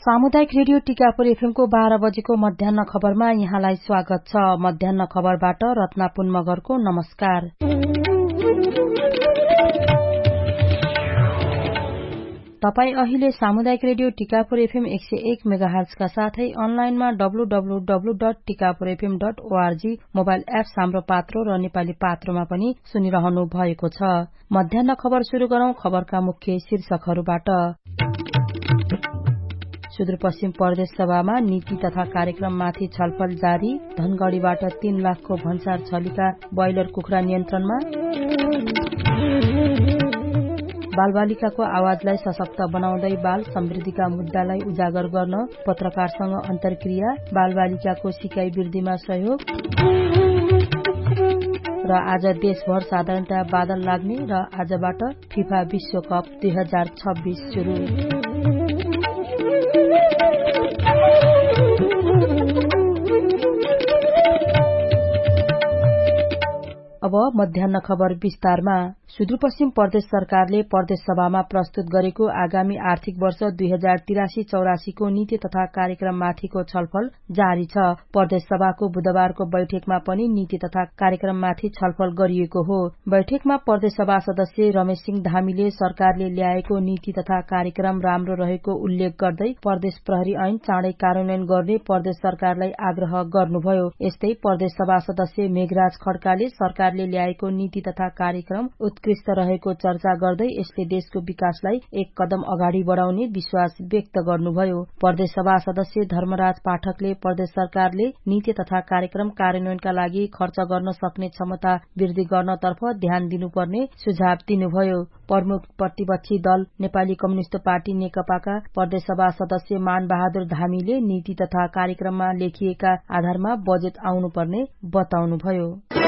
सामुदायिक रेडियो टिकापुर एफएमको 12 बजेको मध्याह्न खबरमा यहाँलाई स्वागत छ। मध्याह्न खबरबाट रत्ना पुन मगरको नमस्कार। तपाई अहिले सामुदायिक रेडियो टिकापुर एफएम 101 मेगाहर्ज का साथै अनलाइनमा www.tikapurfm.org मोबाइल एप्स हाम्रो पात्रो र नेपाली पात्रोमा पनि सुनिरहनु भएको छ। मध्याह्न खबर शुरू गरौं खबरका मुख्य शीर्षकहरूबाट। सुदूरपश्चिम प्रदेश सभामा नीति तथा कार्यक्रममाथि छलफल जारी। धनगढ़ीबाट 3 लाखको भन्सार छलीका ब्रोइलर कुखुरा नियन्त्रणमा। बालबालिकाको आवाजलाई सशक्त बनाउँदै बाल समृद्धिका मुद्दालाई उजागर गर्न पत्रकारसँग अन्तर्क्रिया। बालबालिकाको सिकाइ वृद्धिमा सहयोग। र आज देशभर साधारणतया बादल लाग्ने र आजबाट फिफा विश्वकप 2026 शुरू। अब मध्याह्न खबर विस्तारमा। सुदूरपश्चिम प्रदेश सरकारले प्रदेश सभामा प्रस्तुत गरेको आगामी आर्थिक वर्ष 2083-84 को नीति तथा कार्यक्रममाथिको छलफल जारी छ। प्रदेश सभाको बुधबारको बैठकमा पनि नीति तथा कार्यक्रममाथि छलफल गरिएको हो। बैठकमा प्रदेश सभा सदस्य रमेश सिंह धामीले सरकारले ल्याएको नीति तथा कार्यक्रम राम्रो रहेको उल्लेख गर्दै प्रदेश प्रहरी ऐन चाँडै कार्यान्वयन गर्ने प्रदेश सरकारलाई आग्रह गर्नुभयो। यस्तै प्रदेश सभा सदस्य मेघराज खड्काले सरकारले ल्याएको नीति तथा कार्यक्रम उत्कृष्ट रहेको चर्चा गर्दै यसले देशको विकासलाई एक कदम अगाडि बढ़ाउने विश्वास व्यक्त गर्नुभयो। प्रदेश सभा सदस्य धर्मराज पाठकले प्रदेश सरकारले नीति तथा कार्यक्रम कार्यान्वयनका लागि खर्च गर्न सक्ने क्षमता वृद्धि गर्नतर्फ ध्यान दिनुपर्ने सुझाव दिनुभयो। प्रमुख प्रतिपक्षी दल नेपाली कम्युनिष्ट पार्टी नेकपाका प्रदेश सभा सदस्य मान बहादुर धामीले नीति तथा कार्यक्रममा लेखिएका आधारमा बजेट आउनुपर्ने बताउनुभयो।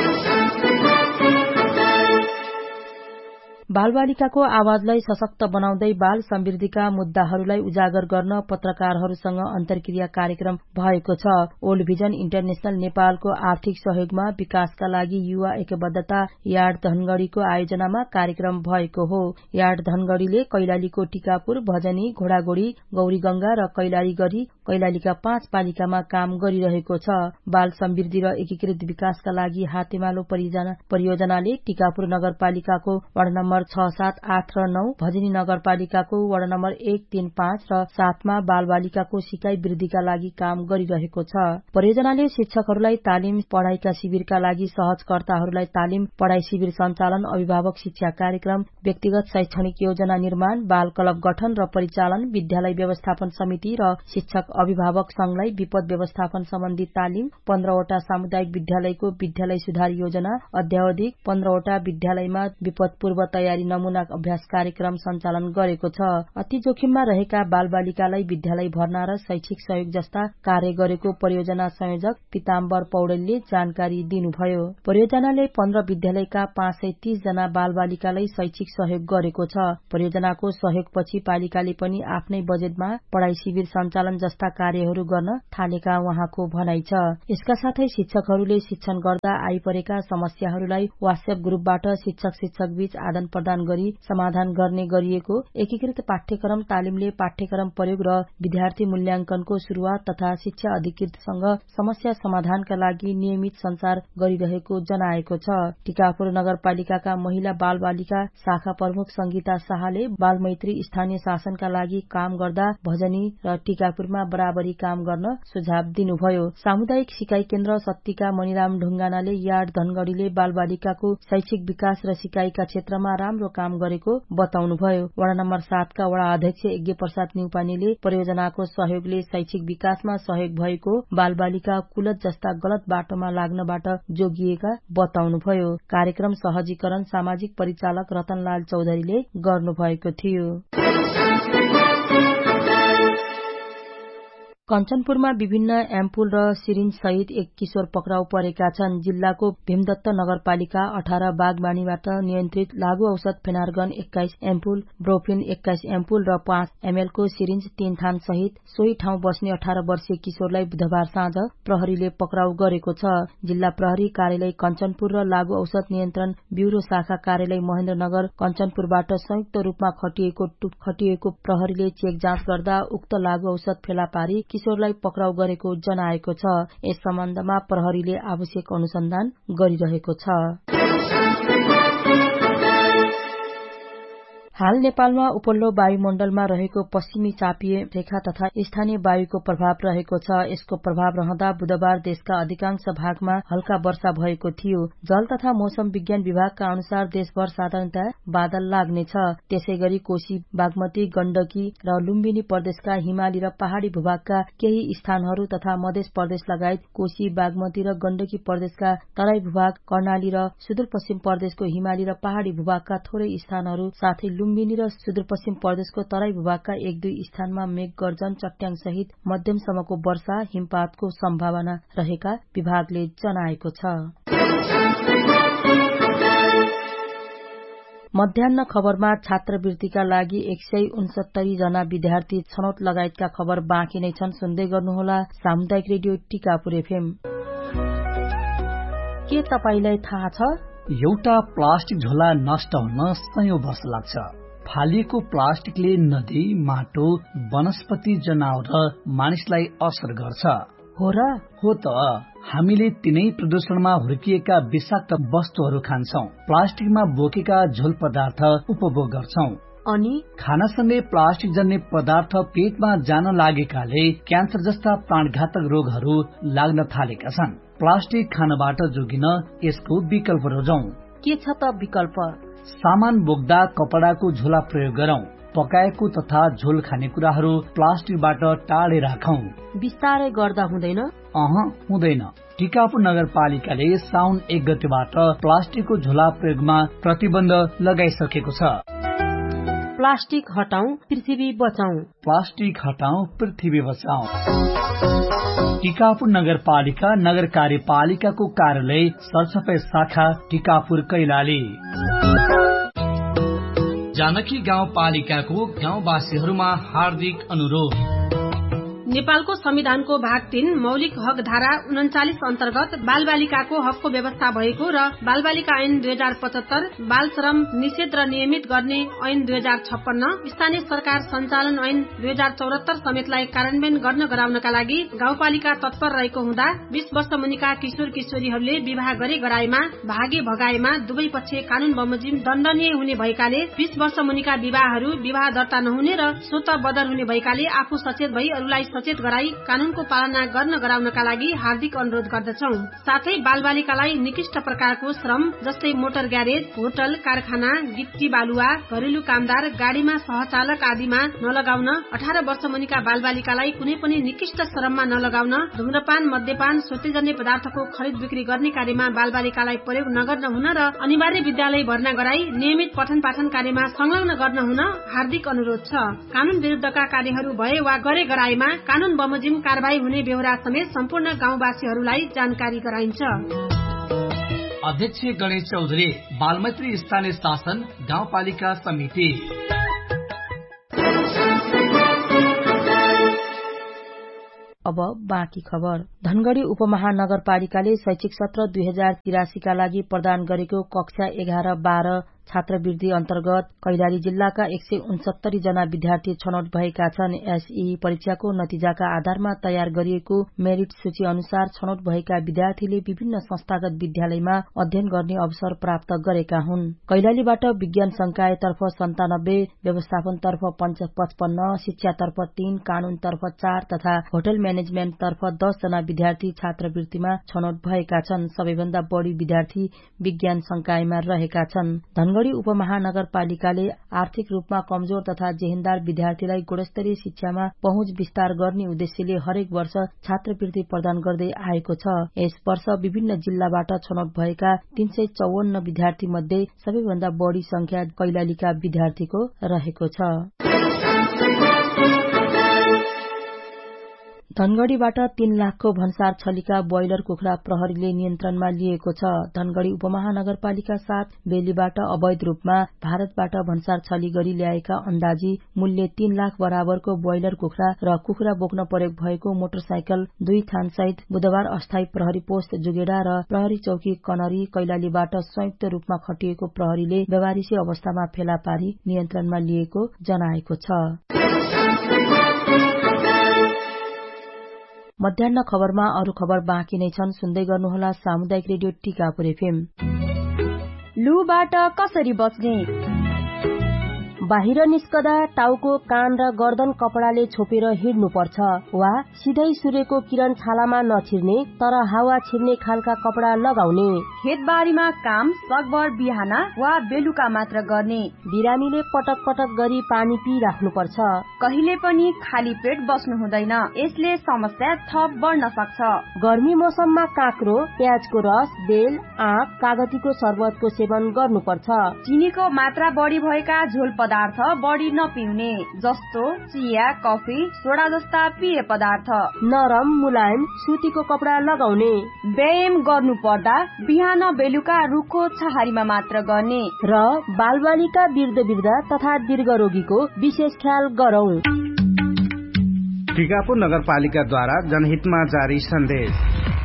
बालबालिकाको आवाजलाई सशक्त बनाउँदै बाल समृद्धिका मुद्दाहरूलाई उजागर गर्न पत्रकारहरूसँग अन्तर्क्रिया कार्यक्रम भएको छ। ओल्ड भिजन इन्टरनेशनल नेपालको आर्थिक सहयोगमा विकासका लागि युवा एकबद्धता यार्ड धनगढ़ीको आयोजनामा कार्यक्रम भएको हो। यार्ड धनगढ़ीले कैलालीको टिकापुर, भजनी, घोडागोड़ी, गौरीगंगा र कैलाली गरी कैलालीका 5 पालिकामा काम गरिरहेको छ। बाल समृद्धि र एकीकृत विकासका लागि हातेमालो परियोजनाले टिकापुर नगरपालिकाको वडा नम्बर 6, 7, 8 र 9, भजनी नगरपालिकाको वडा नम्बर 1, 3, 5 र 7 मा बालबालिकाको सिकाइ वृद्धिका लागि काम गरिरहेको छ। परियोजनाले शिक्षकहरूलाई तालिम, पढ़ाइका शिविरका लागि सहजकर्ताहरूलाई तालिम, पढ़ाइ शिविर सञ्चालन, अभिभावक शिक्षा कार्यक्रम, व्यक्तिगत शैक्षणिक योजना निर्माण, बाल क्लब गठन र परिचालन, विद्यालय व्यवस्थापन समिति र शिक्षक अभिभावक संघलाई विपद व्यवस्थापन सम्बन्धी तालिम, 15 वटा सामुदायिक विद्यालयको विद्यालय सुधार योजना, अध्यावधिक 15 वटा विद्यालयमा विपद पूर्व तयारी नमूना अभ्यास कार्यक्रम सञ्चालन गरेको छ। अति जोखिममा रहेका बालबालिकालाई विद्यालय भर्ना र शैक्षिक सहयोग जस्ता कार्य गरेको परियोजना संयोजक पिताम्बर पौडेलले जानकारी दिनुभयो। परियोजनाले 15 विद्यालयका 530 जना बालबालिकालाई शैक्षिक सहयोग गरेको छ। परियोजनाको सहयोगपछि पालिकाले पनि आफ्नै बजेटमा पढ़ाइ शिविर सञ्चालन जस्ता कार्यहरू गर्न थालेका उहाँको भनाइ छ। यसका साथै शिक्षकहरूले शिक्षण गर्दा आइपरेका समस्याहरूलाई व्हाट्सएप ग्रुपबाट शिक्षक बीच आदान प्रदान गरी समाधान गर्ने गरिएको एकीकृत पाठ्यक्रम तालिमले पाठ्यक्रम प्रयोग र विद्यार्थी मूल्याङ्कनको शुरूआत तथा शिक्षा अधिकृतसँग समस्या समाधानका लागि नियमित संचार गरिरहेको जनाएको छ। टिकापुर नगरपालिकाका महिला बालबालिका शाखा प्रमुख संगीता शाहले बालमैत्री स्थानीय शासनका लागि काम गर्दा भजनी र टिकापुरमा बराबरी काम गर्न सुझाव दिनुभयो। सामुदायिक सिकाइ केन्द्र सत्तीका मणिराम ढुङ्गानाले यार्ड धनगढ़ीले बालबालिकाको शैक्षिक विकास र सिकाइका क्षेत्रमा राम्रो काम गरेको बताउनुभयो। वडा नम्बर 7 का वडा अध्यक्ष यज्ञ प्रसाद न्युपानीले परियोजनाको सहयोगले शैक्षिक विकासमा सहयोग भएको, बालबालिका कुलत जस्ता गलत बाटोमा लाग्नबाट जोगिएका बताउनुभयो। कार्यक्रम सहजीकरण सामाजिक परिचालक रतनलाल चौधरीले गर्नुभएको थियो। कञ्चनपुरमा विभिन्न एम्पुल र सिरिन्ज सहित एक किशोर पक्राउ परेका छन्। जिल्लाको भीमदत्त नगरपालिका 18 बागबानीबाट नियन्त्रित लागू औषध फेनार्गन 21 एम्पुल, ब्रोफिन 21 एम्पुल र 5 ml को सिरिन्ज 3 थान सहित सोही ठाउँ बस्ने 18 वर्षीय किशोरलाई बुधबार साँझ प्रहरीले पक्राउ गरेको छ। जिल्ला प्रहरी कार्यालय कञ्चनपुर र लागू औषध नियन्त्रण ब्यूरो शाखा कार्यालय महेन्द्रनगर कञ्चनपुरबाट संयुक्त रूपमा खटिएको प्रहरीले चेक जाँच गर्दा उक्त लागू औषध फेला पारी किशोरलाई पक्राउ गरेको जनाएको छ। यस सम्बन्धमा प्रहरीले आवश्यक अनुसन्धान गरिरहेको छ। हाल नेपालमा उपल्लो वायुमण्डलमा रहेको पश्चिमी चापिय रेखा तथा स्थानीय वायुको प्रभाव रहेको छ। यसको प्रभाव रहँदा बुधबार देशका अधिकांश भागमा हल्का वर्षा भएको थियो। जल तथा मौसम विज्ञान विभागका अनुसार देशभर साधारणतया बादल लाग्नेछ। त्यसैगरी कोशी, बागमती, गण्डकी र लुम्बिनी प्रदेशका हिमाली र पहाड़ी भूभागका केही स्थानहरू तथा मध्य प्रदेश लगायत कोशी, बागमती र गण्डकी प्रदेशका तराई भूभाग, कर्णाली र सुदूरपश्चिम प्रदेशको हिमाली र पहाड़ी भूभागका थोरै स्थानहरू साथै लुम्बिनी र सुदूरपश्चिम प्रदेशको तराई भूभागका 1-2 स्थानमा मेघ गर्जन, चट्याङ सहित मध्यमसम्मको वर्षा, हिमपातको सम्भावना रहेका विभागले जनाएको छ। मध्याह्न खबरमा छात्रवृत्तिका लागि 169 जना विद्यार्थी छनौट लगायतका खबर बाँकी नै छन्। सुन्दै गर्नुहोला सामुदायिक रेडियो टिकापुर FM। के तपाईलाई थाहा छ एउटा प्लास्टिक झोला नष्ट हुन सयौं वर्ष लाग्छ। फालिएको प्लास्टिकले नदी, माटो, वनस्पति, जनावर र मानिसलाई असर गर्छ। हो र? हो त। हामीले तिनै प्रदूषणमा हुर्किएका विषाक्त वस्तुहरू खान्छौं, प्लास्टिकमा बोकेका झोल पदार्थ उपभोग गर्छौं अनि खानासँगै प्लास्टिक जन्य पदार्थ पेटमा जान लागेकाले क्यान्सर जस्ता प्राणघातक रोगहरू लाग्न थालेका छन्। प्लास्टिक खानबाट जोगिन यसको विकल्प रोजौं। के छ त विकल्प? सामान बोक्दा कपडाको झोला प्रयोग गरौं। पकाएको तथा झोल खानेकुराहरू प्लास्टिकबाट टाढे राखौं। बिस्तारै गर्दा हुँदैन? हुँदैन। टिकापुर नगरपालिकाले साउन 1 गतेबाट प्लास्टिकको झोला प्रयोगमा प्रतिबन्ध लगाइसकेको छ। प्लास्टिक हटाऊ, पृथ्वी बचाऊ। प्लास्टिक हटाऊ, पृथ्वी बचाऊ। टिकापुर नगरपालिका नगर कार्यपालिकाको कार्यालय सरसफाई शाखा टिकापुर कैलाली। जानकी गाउँपालिकाको गाउँवासीहरूमा हार्दिक अनुरोध। नेपालको संविधानको भाग 3 मौलिक हक धारा 39 अन्तर्गत बालबालिकाको हकको व्यवस्था भएको र बालबालिका ऐन 2075, बाल श्रम निषेध र नियमित गर्ने ऐन 2056, स्थानीय सरकार सञ्चालन ऐन 2074 समेतलाई कार्यान्वयन गर्न गराउनका लागि गाउँपालिका तत्पर रहेको हुँदा 20 वर्ष मुनिका किशोर किशोरीहरूले विवाह गरे गराएमा, भागे भगाएमा दुवै पक्ष कानून बमोजिम दण्डनीय हुने भएकाले 20 वर्ष मुनिका विवाहहरू विवाह दर्ता नहुने र स्वत बदर हुने भएकाले आफू सचेत भई अरूलाई सचेत गराई कानूनको पालना गर्न गराउनका लागि हार्दिक अनुरोध गर्दछौं। साथै बालबालिकालाई निकृष्ट प्रकारको श्रम जस्तै मोटर ग्यारेज, होटल, कारखाना, गिट्टी बालुवा, घरेलु कामदार, गाडीमा सहचालक आदिमा नलगाउन, 18 वर्ष मुनिका बालबालिकालाई कुनै पनि निकृष्ट श्रममा नलगाउन, धूम्रपान, मद्यपान, श्वेतजन्य पदार्थको खरिद बिक्री गर्ने कार्यमा बालबालिकालाई प्रयोग नगर्न हुन र अनिवार्य विद्यालय भर्ना गराई नियमित पठन पाठन कार्यमा संलग्न गर्न हुन हार्दिक अनुरोध छ। कानून विरुद्धका कार्यहरू भए वा गरे गराएमा कानून बमोजिम कारबाही हुने बेहोरा समेत सम्पूर्ण गाउँवासीहरूलाई जानकारी गराइन्छ। अध्यक्ष गणेश चौधरी, बालमैत्री स्थानीय शासन गाउँपालिका समिति। अब बाँकी खबर। धनगढ़ी उपमहानगरपालिकाले शैक्षिक सत्र 2083 का लागि प्रदान गरेको कक्षा 11-12 छात्रवृत्ति अन्तर्गत कैलाली जिल्लाका 169 जना विद्यार्थी छनौट भएका छन्। एसई परीक्षाको नतिजाका आधारमा तयार गरिएको मेरिट सूची अनुसार छनौट भएका विद्यार्थीले विभिन्न संस्थागत विद्यालयमा अध्ययन गर्ने अवसर प्राप्त गरेका हुन्। कैलालीबाट विज्ञान संकायतर्फ 97, व्यवस्थापनतर्फ 55, शिक्षातर्फ 3, कानूनतर्फ 4 तथा होटल म्यानेजमेन्टतर्फ 10 जना विद्यार्थी छात्रवृत्तिमा छनौट भएका छन्। सबैभन्दा बढ़ी विद्यार्थी विज्ञान संकायमा रहेका छन्। धनगढ़ी उपमहानगरपालिकाले आर्थिक रूपमा कमजोर तथा जेहेन्दार विद्यार्थीलाई गुणस्तरीय शिक्षामा पहुँच विस्तार गर्ने उद्देश्यले हरेक वर्ष छात्रवृत्ति प्रदान गर्दै आएको छ। यस वर्ष विभिन्न जिल्लाबाट छनौट भएका 354 विद्यार्थी मध्ये सबैभन्दा बढ़ी संख्या कैलालीका विद्यार्थीको रहेको छ। धनगढ़ीबाट 3 लाखको भन्सार छलीका ब्रोइलर कुखुरा प्रहरीले नियन्त्रणमा लिएको छ। धनगढ़ी उपमहानगरपालिका 7 बेलीबाट अवैध रूपमा भारतबाट भन्सार छली गरी ल्याएका अन्दाजी मूल्य 3 लाख बराबरको ब्रोइलर कुखुरा र कुखुरा बोक्न प्रयोग भएको मोटरसाइकल 2 थानसहित बुधबार अस्थायी प्रहरी पोस्ट जुगेडा र प्रहरी चौकी कनरी कैलालीबाट संयुक्त रूपमा खटिएको प्रहरीले व्यवहारिसी अवस्थामा फेला पारी नियन्त्रणमा लिएको जनाएको छ। मध्याह्न खबरमा अरू खबर बाँकी नै छन्, सुन्दै गर्नुहोला सामुदायिक रेडियो टिकापुर एफएम। लुबाट कसरी बच्ने? बाहिर निस्कदा टाउको, कान र गर्दन कपडाले छोपेर हिँड्नुपर्छ वा सिधै सूर्यको किरण छालामा नछिर्ने तर हावा छिर्ने खालका कपडा लगाउने। खेतबारीमा काम सकभर बिहान वा बेलुका मात्र गर्ने। बिरामीले पटक पटक गरी पानी पिइराख्नुपर्छ। कहिले पनि खाली पेट बस्नु हुँदैन, यसले समस्या थप बढ्न सक्छ। गर्मी मौसममा काँक्रो, प्याजको रस, बेल, आँप, कागतीको शरबतको सेवन गर्नुपर्छ। चिनीको मात्रा बढी भएका झोल पदार्थ बढी नपिउने, जस्तो चिया, कफी, सोडा जस्ता पेय पदार्थ। नरम मुलायम सुतीको कपडा लगाउने। व्यायाम गर्नु पर्दा बिहान बेलुका रुखो छहारीमा मात्र गर्ने र बालबालिका, वृद्ध तथा दीर्घ रोगीको विशेष ख्याल गरौं। टिकापुर नगरपालिकाद्वारा जनहितमा जारी सन्देश।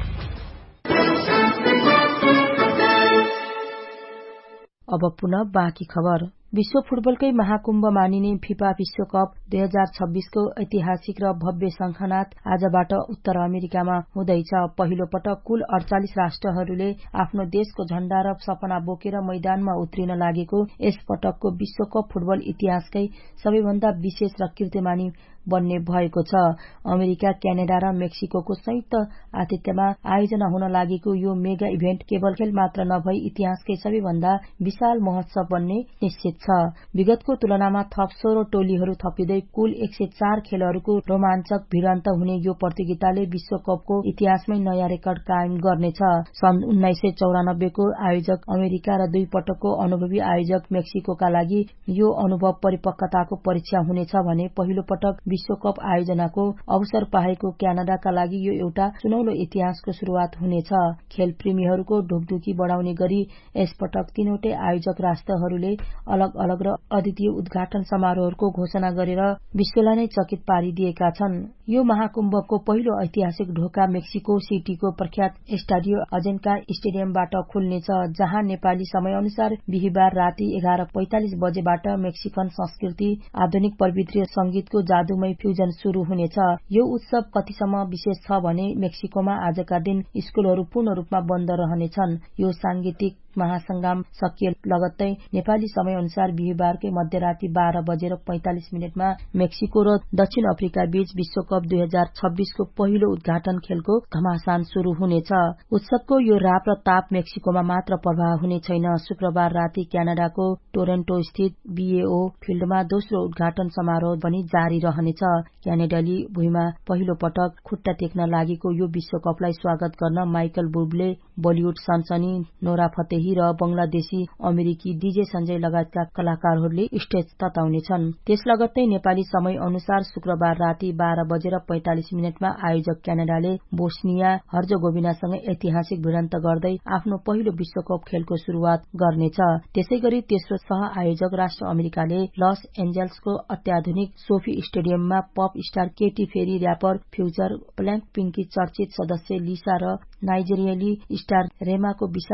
अब पुनः बाँकी खबर। विश्व फुटबलकै महाकुम्भ मानिने फिफा विश्वकप 2026 को ऐतिहासिक र भव्य शंखनाद आजबाट उत्तर अमेरिकामा हुँदैछ। पहिलो पटक कुल 48 राष्ट्रहरूले आफ्नो देशको झण्डा र सपना बोकेर मैदानमा उत्रिन लागेको यस पटकको विश्वकप फुटबल इतिहासकै सबैभन्दा विशेष र कीर्तिमानी बन्ने भएको छ। अमेरिका, क्यानाडा र मेक्सिको संयुक्त आतिथ्यमा आयोजना हुन लागेको यो मेगा इभेन्ट केवल खेल मात्र नभई इतिहासकै सबैभन्दा विशाल महोत्सव बन्ने निश्चित छ। विगतको तुलनामा थप 16 टोलीहरू थपिँदै कुल 104 खेलहरूको रोमाञ्चक भिडन्त हुने यो प्रतियोगिताले विश्वकपको इतिहासमै नयाँ रेकर्ड कायम गर्नेछ। सन् 1994 को आयोजक अमेरिका र 2 पटकको अनुभवी आयोजक मेक्सिकोका लागि यो अनुभव परिपक्वताको परीक्षा हुनेछ भने पहिलो पटक विश्वकप आयोजनाको अवसर पाएको क्यानाडाका लागि यो एउटा सुनौलो इतिहासको शुरूआत हुनेछ। खेल प्रेमीहरूको ढुकढुकी बढाउने गरी यस पटक 3वटै आयोजक राष्ट्रहरूले अलग अलग र अद्वितीय उद्घाटन समारोहहरूको घोषणा गरेर विश्वलाई नै चकित पारिदिएका छन्। यो महाकुम्भको पहिलो ऐतिहासिक ढोका मेक्सिको सिटीको प्रख्यात स्टाडियो अजेन्का स्टेडियमबाट खुल्नेछ, जहाँ नेपाली समय अनुसार बिहिबार राति 11:45 बजेबाट मेक्सिकन संस्कृति, आधुनिक प्रविधि र संगीतको जादुमय फ्युजन शुरू हुनेछ। यो उत्सव कतिसम्म विशेष छ भने मेक्सिकोमा आजका दिन स्कूलहरू पूर्ण रूपमा बन्द रहनेछन्। यो सांगीतिक महासंग्राम सकिए लगत्तै नेपाली समय अनुसार बिहिबारकै मध्यराति 12:45 मेक्सिको र दक्षिण अफ्रिका बीच विश्वकप 2026 को पहिलो उद्घाटन खेलको घमासान शुरू हुनेछ। उत्सवको यो राप र ताप मेक्सिकोमा मात्र प्रभाव हुने छैन। शुक्रबार राति क्यानाडाको टोरन्टो स्थित बीएओ फिल्डमा दोस्रो उद्घाटन समारोह पनि जारी रहनेछ। क्यानाडाली भुइँमा पहिलो पटक खुट्टा टेक्न लागेको यो विश्वकपलाई स्वागत गर्न माइकल बुब्ले, बलिउड सनसनी नोरा फतेही र बंगलादेशी अमेरिकी डीजे सञ्जय लगायतका कलाकारहरूले स्टेज तताउनेछन्। त्यस लगत्तै नेपाली समय अनुसार शुक्रबार राति 12:45 आयोजक क्यानाडाले बोस्निया हर्जगोभिनासँग ऐतिहासिक भिडन्त गर्दै आफ्नो पहिलो विश्वकप खेलको शुरूआत गर्नेछ। त्यसैगरी तेस्रो सह आयोजक राष्ट्र अमेरिकाले लस एन्जल्सको अत्याधुनिक सोफी स्टेडियममा पप स्टार केटी फेरी, र्यापर फ्युचर, ब्ल्याक पिङ्की चर्चित सदस्य लिसा र नाइजेरियाली स्टार रेमाको